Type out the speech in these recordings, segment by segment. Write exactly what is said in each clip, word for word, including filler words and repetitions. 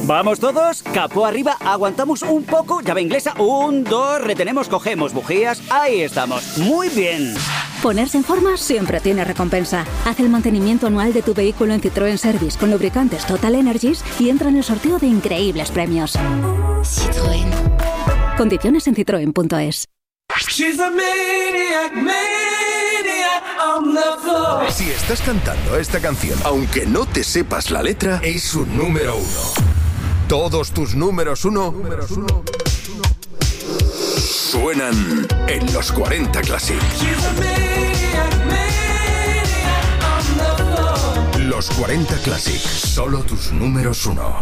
¿Vamos todos? Capó arriba, aguantamos un poco, llave inglesa, un, dos, retenemos, cogemos bujías, ahí estamos. Muy bien. Ponerse en forma siempre tiene recompensa. Haz el mantenimiento anual de tu vehículo en Citroën Service con lubricantes Total Energies y entra en el sorteo de increíbles premios. Citroën. Condiciones en citroen punto es. Si estás cantando esta canción, aunque no te sepas la letra, es un número uno. Todos tus números uno, números uno suenan en los cuarenta Classic. Los cuarenta Classic, solo tus números uno.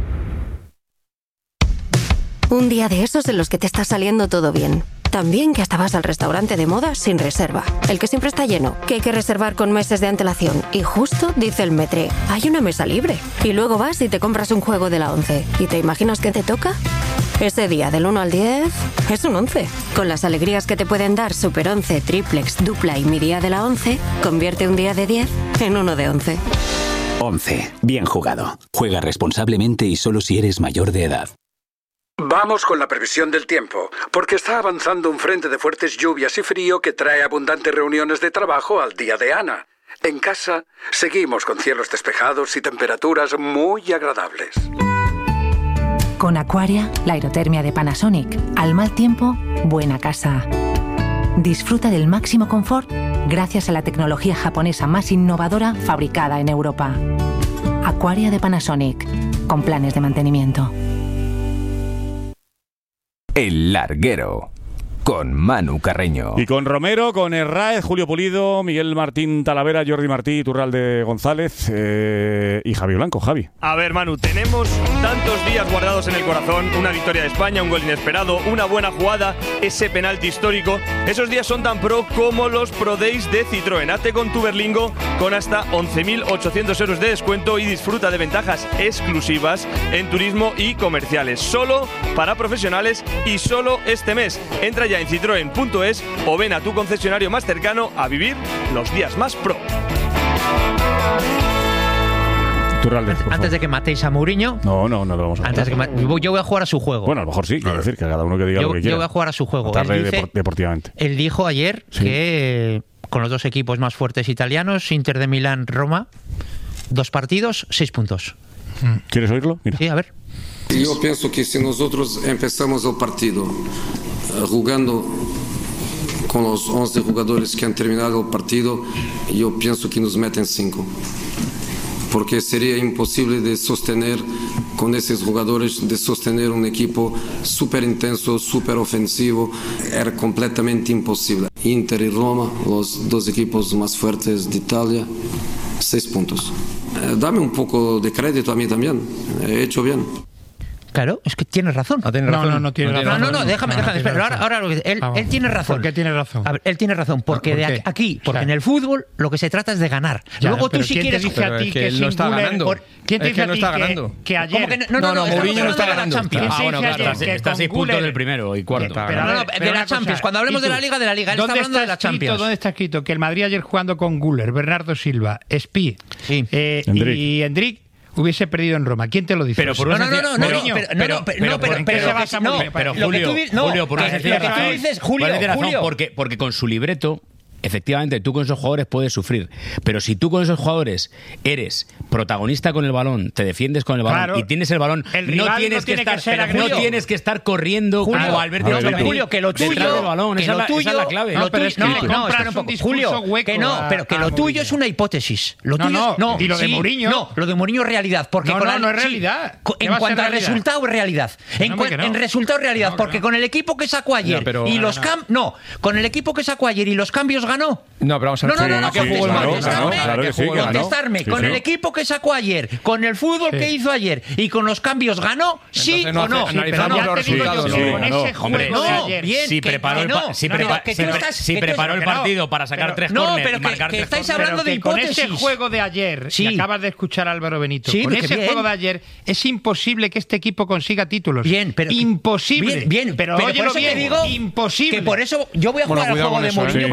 Un día de esos en los que te está saliendo todo bien. También que hasta vas al restaurante de moda sin reserva. El que siempre está lleno, que hay que reservar con meses de antelación. Y justo dice el Metre, hay una mesa libre. Y luego vas y te compras un juego de la once. ¿Y te imaginas qué te toca? Ese día del uno al diez es un once. Con las alegrías que te pueden dar Super once, Triplex, Dupla y Mi Día de la once, convierte un día de diez en uno de once. once. Bien jugado. Juega responsablemente y solo si eres mayor de edad. Vamos con la previsión del tiempo, porque está avanzando un frente de fuertes lluvias y frío que trae abundantes reuniones de trabajo al día de Ana. En casa, seguimos con cielos despejados y temperaturas muy agradables. Con Aquaria, la aerotermia de Panasonic. Al mal tiempo, buena casa. Disfruta del máximo confort gracias a la tecnología japonesa más innovadora fabricada en Europa. Aquaria de Panasonic, con planes de mantenimiento. El Larguero, con Manu Carreño. Y con Romero, con Herráez, Julio Pulido, Miguel Martín Talavera, Jordi Martí, Iturralde González eh, y Javi Blanco. Javi. A ver, Manu, tenemos tantos días guardados en el corazón. Una victoria de España, un gol inesperado, una buena jugada, ese penalti histórico. Esos días son tan pro como los Pro Days de Citroën. Hazte con tu Berlingo con hasta once mil ochocientos euros de descuento y disfruta de ventajas exclusivas en turismo y comerciales. Solo para profesionales y solo este mes. Entra ya en citroen punto es o ven a tu concesionario más cercano a vivir los días más pro. Turralde, antes de que matéis a Mourinho. No, no, no lo vamos a antes de que ma- Yo voy a jugar a su juego. Bueno, a lo mejor sí, quiero decir que cada uno que diga yo, lo que quiera. Yo voy a jugar a su juego. Él, dice, depor- deportivamente. Él dijo ayer sí. que con los dos equipos más fuertes italianos, Inter de Milán, Roma, dos partidos, seis puntos. ¿Quieres oírlo? Mira. Sí, a ver. Yo pienso que si nosotros empezamos el partido uh, jugando con los once jugadores que han terminado el partido, yo pienso que nos meten cinco. Porque sería imposible de sostener con esos jugadores, de sostener un equipo súper intenso, súper ofensivo. Era completamente imposible. Inter y Roma, los dos equipos más fuertes de Italia, seis puntos. Eh, dame un poco de crédito a mí también. He hecho bien. Claro, es que tienes razón. No, no, no, no tiene no, razón. No, no, no, déjame, no, déjame. no Espera, ahora, ahora lo que él, él tiene razón. ¿Por qué tiene razón? A ver, él tiene razón, porque ¿Por de qué? aquí, porque O sea, en el fútbol lo que se trata es de ganar. Ya, Luego tú si ¿quién quieres te dice a ti que, que él no está ganando? Por, ¿Quién te dice a ti que, que ayer? Que, no, no, no, no, Mourinho no está ganando. ganando. Ah, bueno, claro, está, está a seis puntos del primero y cuarto. Pero no, no, de la Champions. Cuando hablemos de la Liga, de la Liga. Él está hablando de la Champions. ¿Dónde está escrito que el Madrid ayer jugando con Güler, Bernardo Silva, Spi y Endrick hubiese perdido en Roma? ¿Quién te lo dice? Pero por no, una no, no, no, pero, no, pero, pero, pero, no, pero, pero, pero, no, pero lo Julio, que tú dices, no, Julio, por una lo que tú dices, Julio, Julio, porque, porque con su libreto, efectivamente, tú con esos jugadores puedes sufrir, pero si tú con esos jugadores eres protagonista con el balón, te defiendes con el balón claro, y tienes el balón, el no tienes no que tiene estar, que ser no tienes que estar corriendo Julio, como Alberto. No, pero Julio, que lo tuyo, del balón, que esa, lo es la, tuyo, esa es la clave. Lo tuyo, no, no, no, espera un poco, Julio, que no, pero que lo tuyo es una hipótesis. Lo no, tuyo, no, no, y lo de sí, Mourinho, no, lo de Mourinho es realidad, porque no, con no, el, no es sí, realidad. en cuanto al resultado es realidad. En, no, no. en resultado es realidad, no, porque no. con el equipo que sacó ayer no, pero, y no, los no. cambios, no, con el equipo que sacó ayer y los cambios ganó. No, pero vamos a ver. No, no, no, ¿A qué jugó el Madrid? contestarme, claro que sí, que ganó. contestarme, Sí, con sí. el equipo que sacó ayer, con el fútbol Sí. que hizo ayer y con los cambios ganó, sí Entonces no o no. hace- analizamos Pero no, los te digo yo resultados, que sí, con ganó. ese juego Hombre, de no, ayer, bien, si que- preparó que el no, pa- si no, prepa- que si tú pre- estás- si que tú- preparó el que no. partido para sacar Pero- tres no, córner pero y que- marcar que tres estáis córner. hablando Pero de que con hipótesis. ese juego de ayer, Sí. y acabas de escuchar a Álvaro Benito, Sí, con que ese bien. juego de ayer es imposible que este equipo consiga títulos. Bien, pero imposible. Bien, bien, pero, pero óyelo por eso bien, te digo imposible. que por eso yo voy a Bueno, jugar al cuidado juego con de eso, Mourinho. ¿eh? Vamos a Bueno,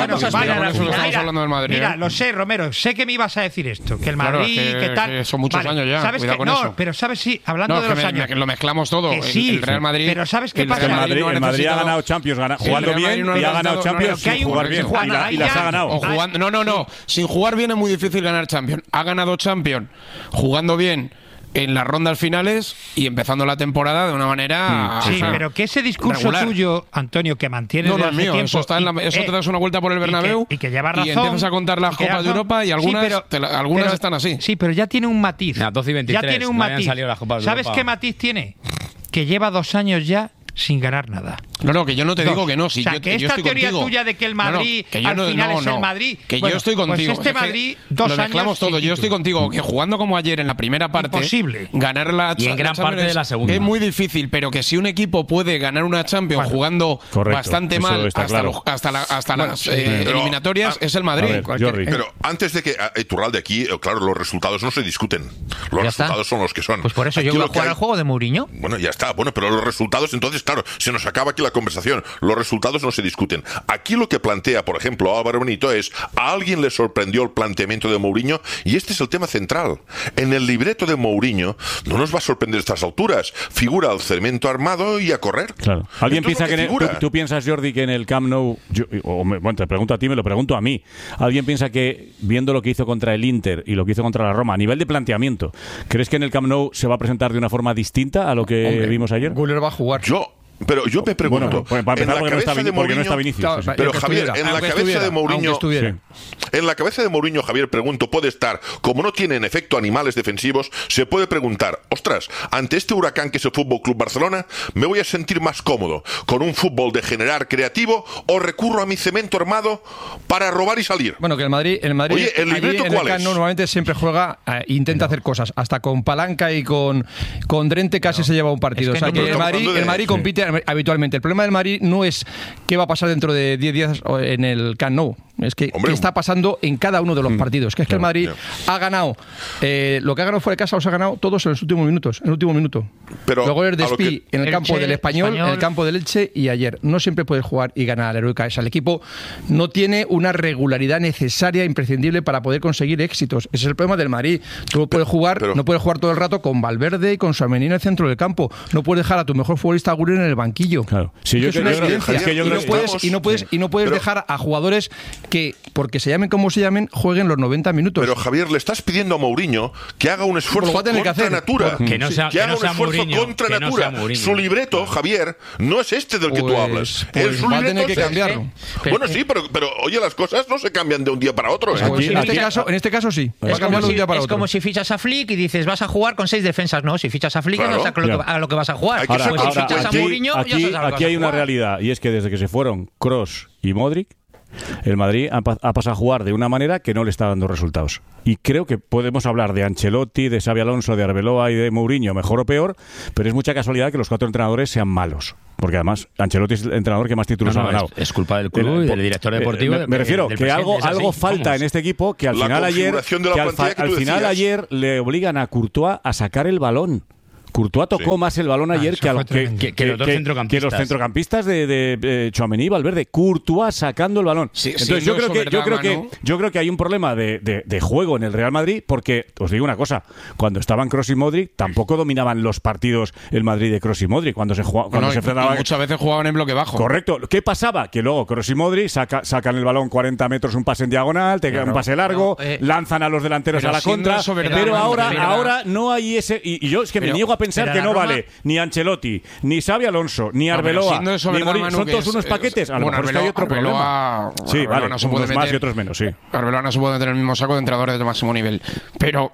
ganará. eso estamos Mira, hablando del Madrid. Mira, ¿eh? lo sé, Romero, sé que me ibas a decir esto, que el Claro, Madrid, es que- que tal. que son muchos Vale, años ya, ¿sabes cuidado que, con no, eso. pero sabes, sí, hablando No, de que los me- años. me- lo mezclamos todo. Que El- sí, el Real Madrid. pero ¿sabes qué el pasa? Real El Madrid, no ha el Madrid ha necesitado- ganado Champions, gana- Sí, jugando el Real bien Madrid y no ha ganado necesitado- Champions no, no, sin jugar bien. Juan, Y la- y ahí las ya- ha ganado. o jugando- no, no, no. Sin jugar bien es muy difícil ganar Champions. Ha ganado Champions jugando bien en las rondas finales y empezando la temporada de una manera Sí, o sea, pero que ese discurso regular. tuyo, Antonio, que mantiene No, desde no es hace mío, tiempo, eso, está en la- y- eso eh, te das una vuelta por el y que- Bernabéu y que, lleva razón, y empiezas a contar las y que Copas de razón. Europa y Sí, algunas, pero- te la- algunas pero- están así. Sí, pero ya tiene un matiz. Mira, doce y veintitrés, ya tiene un no habían matiz. salido las Copas de ¿Sabes Europa. qué matiz tiene? Que lleva dos años ya sin ganar nada. No, no, que yo no te Dos. digo que no. Si o sea, yo, que yo esta estoy teoría contigo. tuya de que el No, no, Madrid que yo al no- final no, es no, el Madrid. Que Bueno, yo estoy pues contigo. este Es que Madrid, dos lo años mezclamos todo. sin Yo estoy título. contigo. Que jugando como ayer en la primera parte. Imposible. Ganar la Y en gran Champions parte de la segunda. Es muy difícil, pero que si un equipo puede ganar una Champions Bueno, jugando correcto, bastante eso mal está hasta, claro. los- hasta, la- hasta Bueno, las sí, eh, pero- eliminatorias, a- es el Madrid. a ver, Cualquier- Jordi. Pero antes de que eh, Turral de aquí, eh, claro, los resultados no se discuten. Los Ya está. resultados son los que son. Pues por eso yo Aquí voy lo a que jugar hay- al juego de Mourinho. Bueno, ya está. Bueno, pero los resultados, entonces, claro, se nos acaba aquí la conversación. Los resultados no se discuten. Aquí lo que plantea, por ejemplo, Álvaro Benito es: ¿a alguien le sorprendió el planteamiento de Mourinho? Y este es el tema central. En el libreto de Mourinho no nos va a sorprender a estas alturas. Figura el cemento armado y a correr. Claro. ¿Alguien Esto es piensa lo que, en el- figura. tú, tú piensas, Jordi, que en el Camp Nou, yo- o me- bueno, te pregunto a ti, me lo pregunto a mí, ¿alguien piensa que, viendo lo que hizo contra el Inter y lo que hizo contra la Roma, a nivel de planteamiento, ¿crees que en el Camp Nou se va a presentar de una forma distinta a lo que Hombre, vimos ayer? Güler va a jugar. Yo, pero yo me pregunto, Bueno, pues para en empezar la porque no está cabeza de Vini- porque no Mourinho- está Vinicius, Claro, sí, sí. Pero aunque Javier, estuviera, en la aunque cabeza estuviera, de Mourinho, aunque estuviera. Sí. En la cabeza de Mourinho, Javier, pregunto, puede estar, como no tiene en efecto animales defensivos, se puede preguntar, ostras, ante este huracán que es el Fútbol Club Barcelona, ¿me voy a sentir más cómodo con un fútbol de generar creativo o recurro a mi cemento armado para robar y salir? Bueno, que el Madrid, el Madrid Oye, ¿el allí libreto en el cuál Camp es? Nou normalmente siempre juega, eh, intenta hacer cosas, hasta con palanca y con, con Drente casi se lleva un partido. Es que o sea no, que pero el estamos Madrid, hablando de- el Madrid sí. compite habitualmente. El problema del Madrid no es qué va a pasar dentro de diez días en el Camp Nou. Es que Hombre, qué está pasando en cada uno de los partidos. Que es que el Madrid ya. ha ganado, eh, lo que ha ganado fuera de casa los ha ganado todos en los últimos minutos, en el último minuto. Pero los goles de a lo Espí que- en el campo Elche, del Español, Español. en el campo del Elche y ayer. No siempre puedes jugar y ganar a la heroica esa. El equipo no tiene una regularidad necesaria, imprescindible para poder conseguir éxitos. Ese es el problema del Madrid. Tú no puedes jugar, pero- no puedes jugar todo el rato con Valverde y con Suamení en el centro del campo. No puedes dejar a tu mejor futbolista Güler en el banquillo. Claro. Sí, yo es una creo- yo creo- evidencia. es que yo y, creo no que puedes, estamos- y no puedes y no puedes Pero- dejar a jugadores que, porque se llamen como se llamen, jueguen los noventa minutos. Pero Javier, le estás pidiendo a Mourinho que haga un esfuerzo Lo va a tener que contra hacer. natura. Que no sea- que haga no un sea esfuerzo Mourinho, contra que no natura. sea Mourinho. Su libreto, Javier, no es este del que tú Pues- hablas. pues El- su va a libreto tener que es este. cambiarlo. Bueno, sí, pero, pero oye, las cosas no se cambian de un día para otro. ¿eh? Pues Aquí- en, este aquí- caso, en este caso sí. Va a Es, como cambiarlo de si, un día para es otro. como si fichas a Flick y dices vas a jugar con seis defensas. No, si fichas a Flick Claro. no sabes a lo, que, Ya. a lo que vas a jugar. Hay que Pues ser si consecuente. fichas a aquí, Mourinho ya aquí- sabes a lo que aquí vas a hay una jugar. realidad, y es que desde que se fueron Kroos y Modric, el Madrid ha, pa- ha pasado a jugar de una manera que no le está dando resultados. Y creo que podemos hablar de Ancelotti, de Xabi Alonso, de Arbeloa y de Mourinho, mejor o peor, pero es mucha casualidad que los cuatro entrenadores sean malos. Porque además, Ancelotti es el entrenador que más títulos No, no, ha ganado. es- es culpa del club y del director deportivo, Eh, me, del- me refiero del que algo, presidente, es así, algo falta vamos. en este equipo que al La final ayer, configuración de la que al, plantilla fa- que al tú final decías. ayer le obligan a Courtois a sacar el balón. Courtois tocó Sí. más el balón ayer eso que, a fue lo- que, tremendo. que- Que los dos que- centrocampistas. que los centrocampistas de, de, de Tchouaméni y Valverde. Courtois sacando el balón. Sí, Entonces siendo yo creo eso que yo verdad, creo que Manu. yo creo que hay un problema de, de- de juego en el Real Madrid porque os digo una cosa, cuando estaban Kroos y Modric tampoco dominaban los partidos el Madrid de Kroos y Modric cuando se jugaba, cuando No, se y- enfrentaba. y muchas veces jugaban en bloque bajo. Correcto. ¿Qué pasaba? Que luego Kroos y Modric saca- sacan el balón cuarenta metros, un pase en diagonal, te queda un pase largo, No, eh, lanzan a los delanteros pero a la siendo contra. eso verdad, pero Manu, ahora, verdad. ahora no hay ese. Y, y yo es que me Pero- niego a pensar pero que la no Roma- vale ni Ancelotti, ni Xabi Alonso, ni No, pero Arbeloa, siendo eso ni verdad, Mourinho. Manu, Son que todos es- unos es- paquetes. A lo bueno, mejor es que hay otro Arbeloa- problema. Sí, Arbeloa vale. no se puede unos más meter- y otros menos, sí. Arbeloa no se puede meter en el mismo saco de entrenadores de máximo nivel. Pero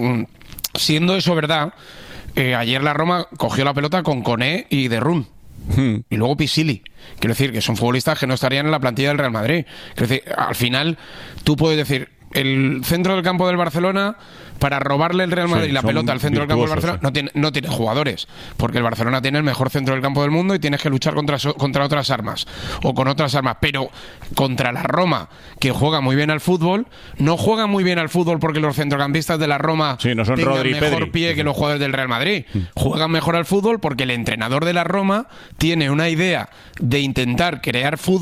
siendo eso verdad, eh, ayer la Roma cogió la pelota con Koné y De Run. Hmm. Y luego Pisili. Quiero decir que son futbolistas que no estarían en la plantilla del Real Madrid. Quiero decir, al final tú puedes decir, el centro del campo del Barcelona, para robarle el Real Madrid Sí, la son pelota al centro del campo del virtuosos, Barcelona, no tiene, no tiene jugadores. Porque el Barcelona tiene el mejor centro del campo del mundo y tienes que luchar contra, so- contra otras armas. O con otras armas. Pero contra la Roma, que juega muy bien al fútbol, no juega muy bien al fútbol porque los centrocampistas de la Roma Sí, no son tengan Rodri y mejor Pedri. pie que los jugadores del Real Madrid. Juegan mejor al fútbol porque el entrenador de la Roma tiene una idea de intentar crear fútbol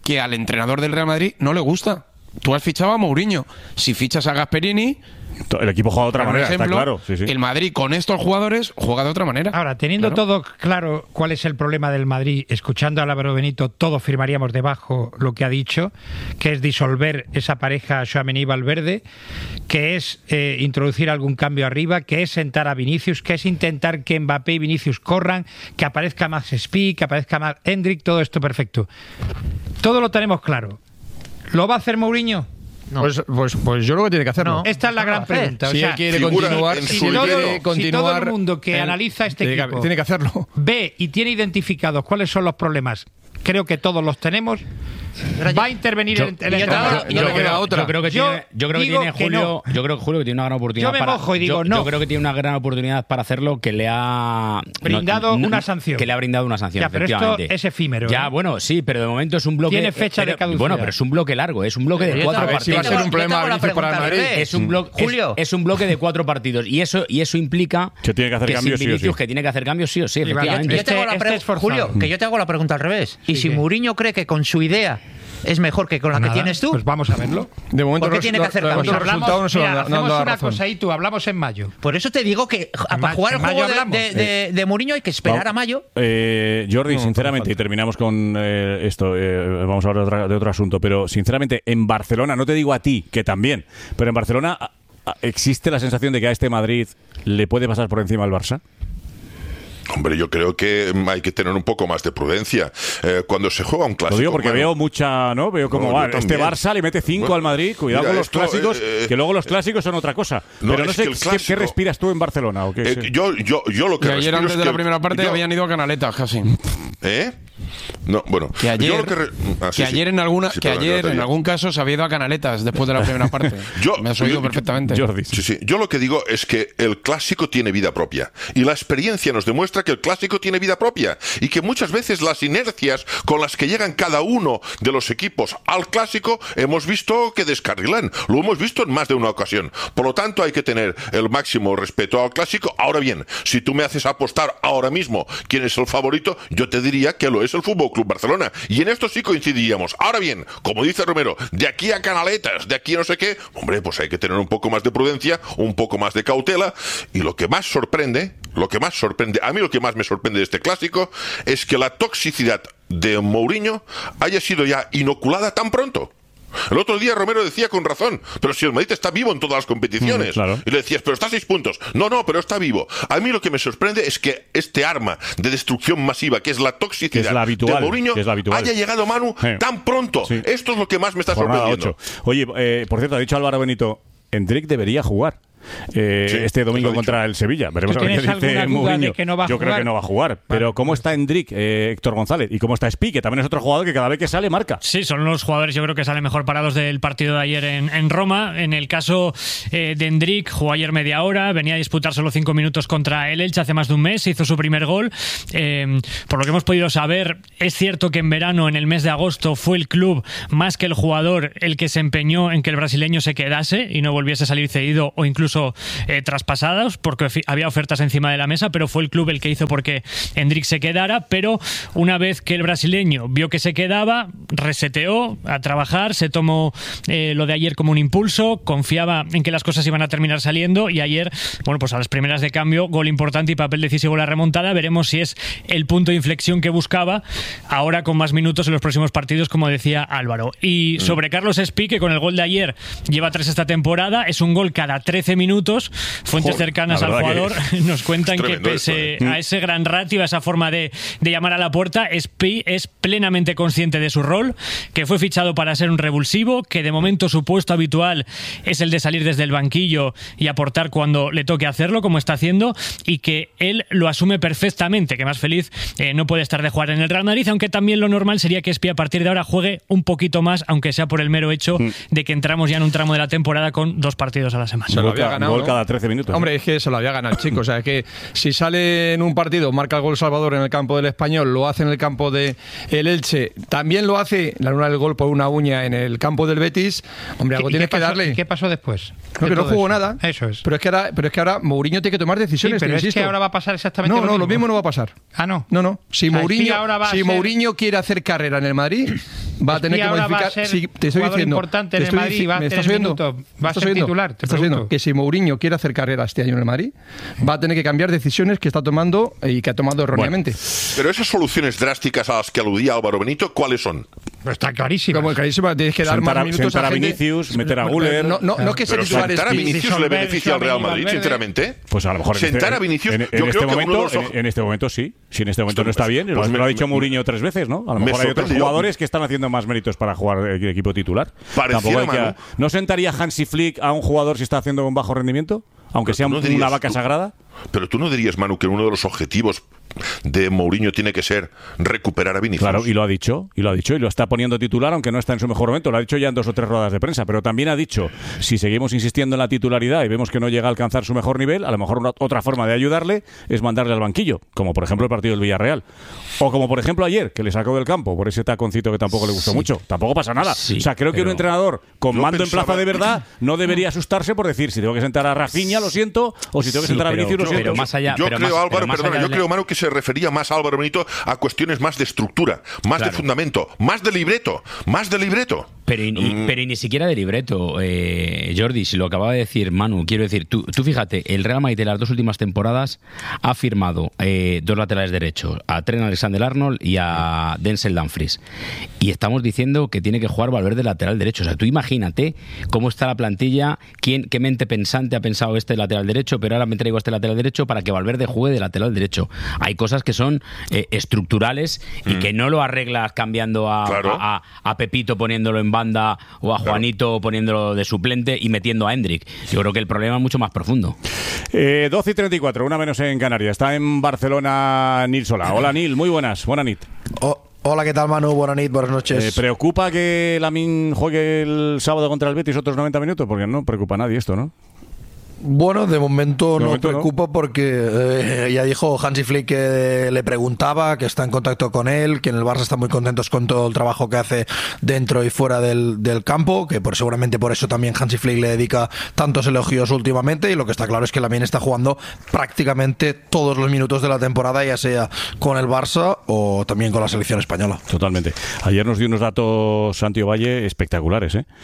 que al entrenador del Real Madrid no le gusta. Tú has fichado a Mourinho. Si fichas a Gasperini, el equipo juega de otra por manera, ejemplo, está claro. Sí, sí. El Madrid con estos jugadores juega de otra manera. Ahora, teniendo Claro. todo claro cuál es el problema del Madrid, escuchando a Álvaro Benito, todos firmaríamos debajo lo que ha dicho, que es disolver esa pareja Tchouaméni-Valverde, que es eh, introducir algún cambio arriba, que es sentar a Vinicius, que es intentar que Mbappé y Vinicius corran, que aparezca más Spi, que aparezca más Hendrik, todo esto perfecto. Todo lo tenemos claro. ¿Lo va a hacer Mourinho? No. Pues, pues, pues yo creo que tiene que hacerlo. No. Esta es la gran pregunta. O si sea, él quiere continuar, si, si él todo, quiere si continuar, todo el mundo que él, analiza este tiene equipo que, tiene que hacerlo. ve y tiene identificados cuáles son los problemas, creo que todos los tenemos, va a intervenir Yo- el, el yo- entrenador. yo- yo creo- yo creo que Yo tiene, yo creo que digo tiene que Julio, no. yo creo que Julio que tiene una gran oportunidad. Yo me para, mojo y digo yo, no. yo creo que tiene una gran oportunidad para hacerlo, que le ha Brindado una sanción. Que le ha brindado una sanción. Ya, pero esto efectivamente. es efímero, Ya, ¿eh? bueno, sí, pero de momento es un bloque. Tiene fecha pero- de caducidad. Bueno, pero es un bloque largo, es un bloque de Pero yo cuatro te hago- partidos. yo te hago- yo te hago la pregunta al revés. Es un bloque, Julio. Es, es un bloque de cuatro partidos y eso y eso implica Que tiene que hacer sin cambios sí o Vinicius, sí. que tiene que hacer cambios sí o sí, Yo- efectivamente. yo te hago la Este pre- es forzado. Julio, que yo te hago la pregunta al revés. Y si Mourinho cree que con su idea es mejor que con la Nada, que tienes tú, pues vamos a verlo. De momento ¿por qué los- tiene que los- hacer los cambios? resultados no se lo Mira, han- no han hacemos dado una razón. cosa y tú hablamos en mayo. Por eso te digo que En para ma- jugar el en mayo juego de, hablamos. de, de- de Mourinho hay que esperar Va- a mayo. Eh, Jordi, No, sinceramente, y terminamos con eh, esto, eh, vamos a hablar de, otra- de otro asunto, pero sinceramente, en Barcelona, no te digo a ti, que también, pero en Barcelona a- a- ¿existe la sensación de que a este Madrid le puede pasar por encima al Barça? Hombre, yo creo que hay que tener un poco más de prudencia. Eh, cuando se juega un clásico... Lo digo porque bueno, veo mucha, ¿no? Veo como No, va, yo este también. Barça le mete cinco Bueno, al Madrid, cuidado mira, con los esto, clásicos, eh, que luego los clásicos son otra cosa. no, pero no es sé que el qué- clásico- qué respiras tú en Barcelona. ¿O qué eh, sé? yo, yo, yo lo que Y ayer respiro antes es de que la el- primera parte yo- habían ido a canaletas casi. ¿Eh? No, bueno. Que ayer, yo lo que, re- ah, sí, que sí. ayer en alguna, Sí, que perdón, ayer yo te en digo. algún caso se había ido a canaletas después de la primera parte. Yo- Me has oído yo- perfectamente. Jordi. Sí, sí. Yo lo que digo es que el clásico tiene vida propia. Y la experiencia nos demuestra que el clásico tiene vida propia. Y que muchas veces las inercias con las que llegan cada uno de los equipos al clásico hemos visto que descarrilan. Lo hemos visto en más de una ocasión. Por lo tanto, hay que tener el máximo respeto al clásico. Ahora bien, si tú me haces apostar ahora mismo quién es el favorito, yo te diría que lo es el Fútbol Club Barcelona. Y en esto sí coincidiríamos. Ahora bien, como dice Romero, de aquí a canaletas, de aquí a no sé qué, hombre, pues hay que tener un poco más de prudencia, un poco más de cautela. Y lo que más sorprende, lo que más sorprende, a mí lo que más me sorprende de este clásico es que la toxicidad de Mourinho haya sido ya inoculada tan pronto. El otro día Romero decía con razón, pero si el Madrid está vivo en todas las competiciones. Mm, claro. Y le decías, pero está a seis puntos. No, no, pero está vivo. A mí lo que me sorprende es que este arma de destrucción masiva, que es la toxicidad Que es la habitual, de Mourinho, que es la habitual. haya llegado, Manu, Eh. tan pronto. Sí. Esto es lo que más me está Jornada sorprendiendo. ocho. Oye, eh, por cierto, ha dicho Álvaro Benito, Hendrik debería jugar. eh, Sí, este domingo lo he contra el Sevilla. Veremos ¿Tú a ver qué tienes dice alguna duda Mourinho. de que no va a Yo creo jugar? que no va a jugar. Pero ¿cómo está Hendrik, eh, Héctor González? ¿Y cómo está Spi, que también es otro jugador que cada vez que sale marca? Sí, son los jugadores yo creo que salen mejor parados del partido de ayer en, en Roma. En el caso eh, de Hendrik, jugó ayer media hora, venía a disputar solo cinco minutos contra el Elche hace más de un mes, hizo su primer gol. Eh, por lo que hemos podido saber, es cierto que en verano, en el mes de agosto, fue el club más que el jugador el que se empeñó en que el brasileño se quedase y no volviese a salir cedido o incluso eh, traspasados, porque había ofertas encima de la mesa, pero fue el club el que hizo porque Hendrik se quedara. Pero una vez que el brasileño vio que se quedaba, reseteó a trabajar, se tomó eh, lo de ayer como un impulso, confiaba en que las cosas iban a terminar saliendo y ayer, bueno, pues a las primeras de cambio, gol importante y papel decisivo en la remontada. Veremos si es el punto de inflexión que buscaba, ahora con más minutos en los próximos partidos, como decía Álvaro. Y sobre Carlos Spi, que con el gol de ayer lleva tres esta temporada, es un gol cada trece minutos. Fuentes Joder, cercanas la al verdad jugador que nos cuentan es que tremendo pese esto, ¿eh? a ese gran ratio, a esa forma de, de llamar a la puerta, Spi es plenamente consciente de su rol, que fue fichado para ser un revulsivo, que de momento su puesto habitual es el de salir desde el banquillo y aportar cuando le toque hacerlo, como está haciendo, y que él lo asume perfectamente, que más feliz eh, no puede estar de jugar en el Real Madrid, aunque también lo normal sería que Spi a partir de ahora juegue un poquito más, aunque sea por el mero hecho de que entramos ya en un tramo de la temporada con dos partidos a la semana. Se lo había Gol, ganado, gol ¿no? cada trece minutos. Hombre, es que se lo había ganado el chico. O sea, es que si sale en un partido, marca el gol Salvador en el campo del Español, lo hace en el campo de el Elche, también lo hace, la luna del gol por una uña en el campo del Betis, hombre, algo ¿Y tienes qué que pasó- darle. ¿y ¿Qué pasó después? No, de que no todo jugó eso? nada. Eso es. Pero es que ahora, pero es que ahora Mourinho tiene que tomar decisiones. Sí, pero te es que insisto. ahora va a pasar exactamente no, lo no, mismo. lo mismo no va a pasar. Ah, no. No, no. Si O sea, Spi Mourinho, ahora va a si ser- Mourinho quiere hacer carrera en el Madrid, va a tener que ahora modificar. va a ser sí, te estoy jugador diciendo, importante te en el estoy Madrid, dici- va a ¿me tener estás oyendo? minuto, va a ¿Estás ser oyendo? titular, te ¿Estás oyendo? pregunto. Que si Mourinho quiere hacer carrera este año en el Madrid, va a tener que cambiar decisiones que está tomando y que ha tomado erróneamente. Bueno, pero esas soluciones drásticas a las que aludía Álvaro Benito, ¿cuáles son? Está clarísimo. Como clarísima, tienes que dar Sentar más a- minutos sentar a a gente. Vinicius, meter a Güler. No, no, no es que sea Pero titular sentar a es- Vinicius le beneficia al Real Madrid, Valverde. sinceramente. Pues a lo mejor en sentar este, a Vinicius, en, en yo este creo que momento, uno de los ojos- en, en este momento sí. Si en este momento Pues no está me- bien, pues lo, me- lo ha dicho me- Mourinho tres veces, ¿no? A lo me mejor hay otros sorprendió. jugadores que están haciendo más méritos para jugar el equipo titular. Pareciera, Tampoco hay que- Manu. ¿No sentaría Hansi Flick a un jugador si está haciendo un bajo rendimiento? Aunque Pero sea tú no una dirías- vaca tú- sagrada. Pero tú no dirías, Manu, que uno de los objetivos de Mourinho tiene que ser recuperar a Vinicius. Claro, y lo ha dicho, y lo ha dicho, y lo está poniendo titular, aunque no está en su mejor momento. Lo ha dicho ya en dos o tres ruedas de prensa, pero también ha dicho, si seguimos insistiendo en la titularidad y vemos que no llega a alcanzar su mejor nivel, a lo mejor una, otra forma de ayudarle es mandarle al banquillo, como por ejemplo el partido del Villarreal. O como por ejemplo ayer, que le sacó del campo por ese taconcito que tampoco le gustó Sí. mucho. Tampoco pasa nada. Sí, o sea, creo que pero un entrenador con yo mando en pensaba- plaza de verdad no debería asustarse por decir, si tengo que sentar a Rafinha, lo siento, o si tengo que Sí, sentar a pero- Vinicius, lo pero siento. más allá- yo pero creo, más- Álvaro, pero más perdona, allá yo de- creo, Manu, que se refería más a Álvaro Benito a cuestiones más de estructura, más de Claro. fundamento, más de libreto, más de libreto. Pero y, y- pero y ni siquiera de libreto, eh, Jordi, si lo acababa de decir Manu, quiero decir, tú, tú fíjate, el Real Madrid de las dos últimas temporadas ha firmado eh, dos laterales derechos, a Trent Alexander-Arnold y a Denzel Dumfries. Y estamos diciendo que tiene que jugar Valverde lateral derecho. O sea, tú imagínate cómo está la plantilla, quién, qué mente pensante ha pensado este lateral derecho, pero ahora me traigo este lateral derecho para que Valverde juegue de lateral derecho. Hay cosas que son eh, estructurales y Mm. que no lo arreglas cambiando a, Claro. a- a- a Pepito poniéndolo en banda o a Juanito poniéndolo de suplente y metiendo a Hendrik. Yo creo que el problema es mucho más profundo. Eh, doce y treinta y cuatro, una menos en Canarias. Está en Barcelona Nil Solà. Hola Nil, muy buenas. Buena nit. Oh, hola, ¿qué tal, Manu? Buenas noches, buenas noches. Eh, ¿Preocupa que Lamine juegue el sábado contra el Betis otros noventa minutos? Porque no preocupa a nadie esto, ¿no? Bueno, de momento De no momento no. preocupa porque eh, ya dijo Hansi Flick que le preguntaba, que está en contacto con él, que en el Barça están muy contentos con todo el trabajo que hace dentro y fuera del, del campo, que por seguramente por eso también Hansi Flick le dedica tantos elogios últimamente, y lo que está claro es que Lamine está jugando prácticamente todos los minutos de la temporada, ya sea con el Barça o también con la selección española. Totalmente. Ayer nos dio unos datos Santi Ovalle espectaculares, ¿eh?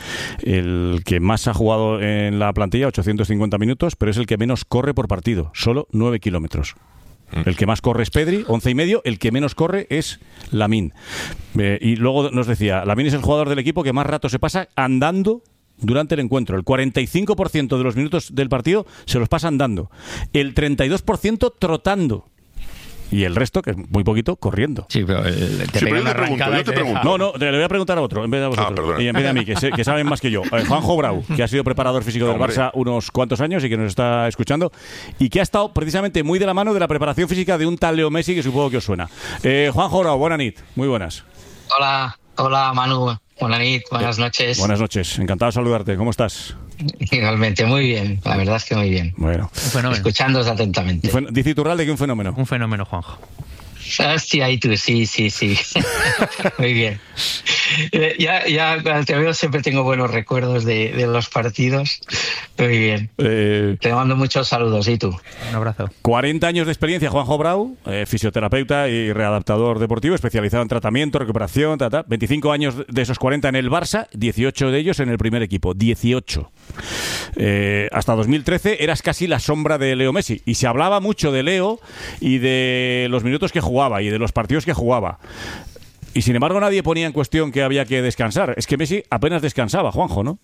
El que más ha jugado en la plantilla, ochocientos cincuenta minutos, pero es el que menos corre por partido, solo nueve kilómetros. El que más corre es Pedri, once y medio. El que menos corre es Lamine. Eh, y luego nos decía, Lamine es el jugador del equipo que más rato se pasa andando durante el encuentro. El cuarenta y cinco por ciento de los minutos del partido se los pasa andando. El treinta y dos por ciento trotando. Y el resto, que es muy poquito, corriendo. Sí, pero eh, te Sí, pega pero yo una te pregunto, arrancada yo y te te pregunto. deja- No, no, le voy a preguntar a otro, en vez de a vosotros. Ah, perdona. y en vez de a mí, que, sé- que saben más que yo. Eh, Juanjo Brau, que ha sido preparador físico del Hombre. Barça unos cuantos años y que nos está escuchando, y que ha estado precisamente muy de la mano de la preparación física de un tal Leo Messi, que supongo que os suena. Eh, Juanjo Brau, buena nit, muy buenas. Hola, hola Manu, buenas noches, buenas noches. Buenas noches, encantado de saludarte, ¿cómo estás? Igualmente, muy bien, la verdad es que muy bien. Bueno. Un fenómeno. Escuchándoos atentamente. Fen- Dice Iturralde que un fenómeno. Un fenómeno, Juanjo. Hostia, y tú, sí, sí, sí. Muy bien. Eh, Ya, ya cuando te veo siempre tengo buenos recuerdos de, de los partidos. Muy bien. Eh, Te mando muchos saludos, ¿y tú? Un abrazo. cuarenta años de experiencia, Juanjo Brau, eh, fisioterapeuta y readaptador deportivo, especializado en tratamiento, recuperación, ta, ta. veinticinco años de esos cuarenta en el Barça, dieciocho de ellos en el primer equipo, dieciocho. Eh, hasta dos mil trece eras casi la sombra de Leo Messi, y se hablaba mucho de Leo y de los minutos que jugaba y de los partidos que jugaba. Y sin embargo nadie ponía en cuestión que había que descansar. Es que Messi apenas descansaba, Juanjo, ¿no?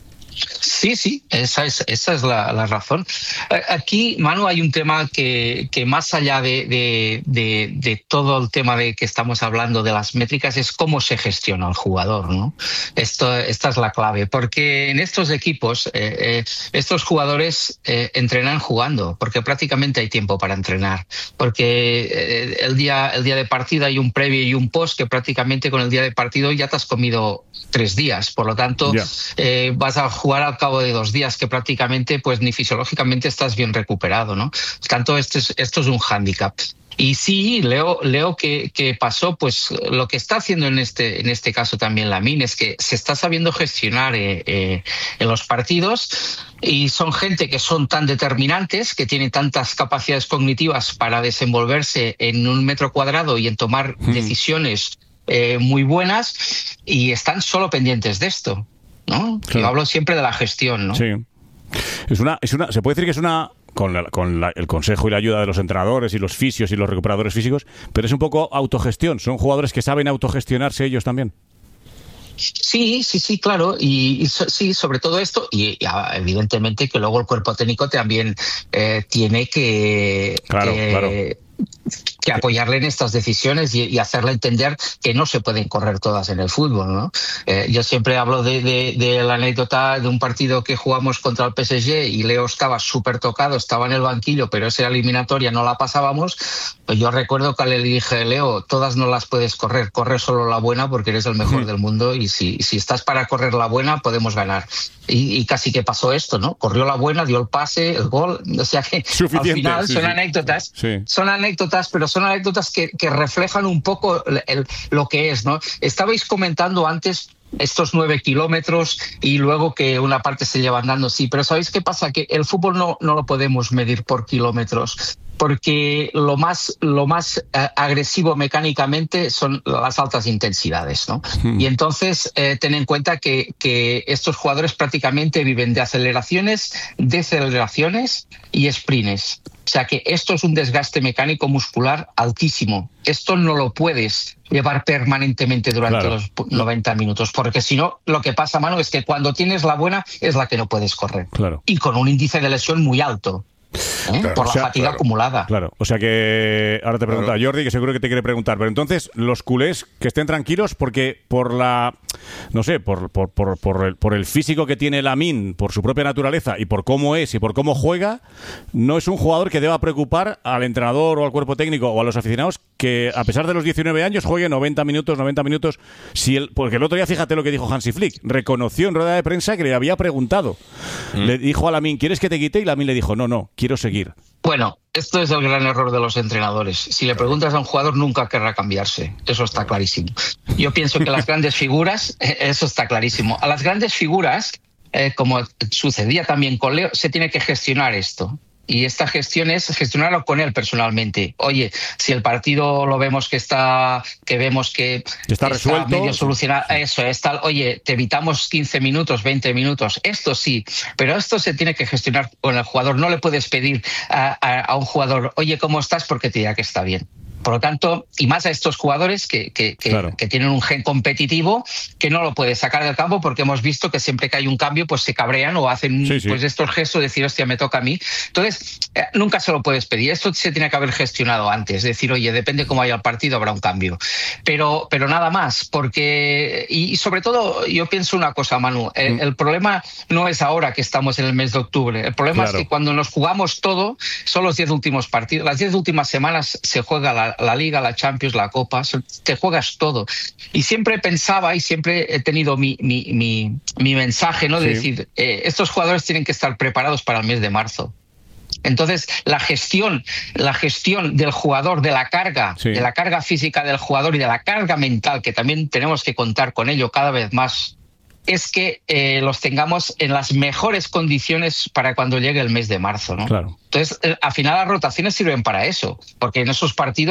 Sí, sí, esa es, esa es la, la razón. Eh, Aquí, Manu, hay un tema que, que más allá de, de, de, de todo el tema de que estamos hablando de las métricas es cómo se gestiona el jugador, ¿no? Esto, esta es la clave, porque en estos equipos, eh, eh, estos jugadores eh, entrenan jugando, porque prácticamente hay tiempo para entrenar, porque eh, el día, el día de partido hay un previo y un post que prácticamente con el día de partido ya te has comido tres días, por lo tanto Ya. eh, vas a jugar al cabo de dos días que prácticamente pues ni fisiológicamente estás bien recuperado, ¿no? Por tanto, esto es, esto es un hándicap. Y sí, Leo, Leo que, que pasó, pues lo que está haciendo en este, en este caso también Lamine es que se está sabiendo gestionar eh, eh, en los partidos, y son gente que son tan determinantes, que tienen tantas capacidades cognitivas para desenvolverse en un metro cuadrado y en tomar decisiones eh, muy buenas y están solo pendientes de esto, ¿no? Claro. Yo hablo siempre de la gestión, ¿no? Sí. Es una, es una, se puede decir que es una, con, la, con la, el consejo y la ayuda de los entrenadores y los fisios y los recuperadores físicos, pero es un poco autogestión. Son jugadores que saben autogestionarse ellos también. Sí, sí, sí, claro, y, y so, sí, sobre todo esto, y, y evidentemente que luego el cuerpo técnico también eh, tiene que, claro, que, claro. que apoyarle en estas decisiones y, y hacerle entender que no se pueden correr todas en el fútbol, ¿no? Eh, yo siempre hablo de, de, de la anécdota de un partido que jugamos contra el P S G y Leo estaba súper tocado, estaba en el banquillo, pero esa eliminatoria no la pasábamos. Pues yo recuerdo que le dije, Leo, todas no las puedes correr, corre solo la buena porque eres el mejor del mundo y si, si estás para correr la buena podemos ganar. Y, y casi que pasó esto, ¿no? Corrió la buena, dio el pase, el gol, o sea que Suficiente, al final sí, son sí. anécdotas, Sí. son anécdotas, pero son anécdotas que, que reflejan un poco el, el, lo que es, ¿no? Estabais comentando antes estos nueve kilómetros y luego que una parte se lleva andando, sí, pero ¿sabéis qué pasa? Que el fútbol no, no lo podemos medir por kilómetros, porque lo más, lo más eh, agresivo mecánicamente son las altas intensidades, ¿no? Mm. Y entonces eh, ten en cuenta que, que estos jugadores prácticamente viven de aceleraciones, deceleraciones y sprints. O sea que esto es un desgaste mecánico muscular altísimo. Esto no lo puedes llevar permanentemente durante claro. los noventa minutos, porque si no, lo que pasa, Manu, es que cuando tienes la buena es la que no puedes correr. Claro. Y con un índice de lesión muy alto. ¿Eh? Claro, por la o sea, fatiga claro, acumulada. Claro, o sea que ahora te pregunta claro. Jordi, que seguro que te quiere preguntar, pero entonces los culés que estén tranquilos porque por la, no sé, por, por, por, por, el, por el físico que tiene Lamine, por su propia naturaleza y por cómo es y por cómo juega, no es un jugador que deba preocupar al entrenador o al cuerpo técnico o a los aficionados que a pesar de los diecinueve años juegue noventa minutos, noventa minutos, si el, porque el otro día fíjate lo que dijo Hansi Flick, reconoció en rueda de prensa que le había preguntado, mm. le dijo a Lamine, ¿quieres que te quite? Y Lamine le dijo, no, no, quiero seguir. Bueno, esto es el gran error de los entrenadores. Si le preguntas a un jugador, nunca querrá cambiarse. Eso está clarísimo. Yo pienso que las grandes figuras, eso está clarísimo. A las grandes figuras, eh, como sucedía también con Leo, se tiene que gestionar esto. Y esta gestión es gestionarlo con él personalmente. Oye, si el partido lo vemos que está, que vemos que está resuelto, está medio solucionado, eso es tal. Oye, te evitamos quince minutos, veinte minutos. Esto sí, pero esto se tiene que gestionar con el jugador. No le puedes pedir a, a, a un jugador, oye, ¿cómo estás? Porque te dirá que está bien. Por lo tanto, y más a estos jugadores que, que, que, claro. que tienen un gen competitivo que no lo puedes sacar del campo porque hemos visto que siempre que hay un cambio pues se cabrean o hacen sí, sí. pues estos gestos de decir, hostia, me toca a mí. Entonces, eh, nunca se lo puedes pedir. Esto se tiene que haber gestionado antes. Decir, oye, depende cómo vaya el partido, habrá un cambio. Pero, pero nada más, porque... Y, y sobre todo, yo pienso una cosa, Manu. El, mm. el problema no es ahora que estamos en el mes de octubre. El problema claro. es que cuando nos jugamos todo, son los diez últimos partidos. Las diez últimas semanas se juega la la Liga, la Champions, la Copa, te juegas todo. Y siempre pensaba y siempre he tenido mi, mi, mi, mi mensaje, ¿no? De sí. decir, eh, estos jugadores tienen que estar preparados para el mes de marzo. Entonces, la gestión, la gestión del jugador, de la carga, sí. de la carga física del jugador y de la carga mental, que también tenemos que contar con ello cada vez más, es que eh, los tengamos en las mejores condiciones para cuando llegue el mes de marzo, ¿no? Claro. Entonces, eh, al final las rotaciones sirven para eso, porque en esos partidos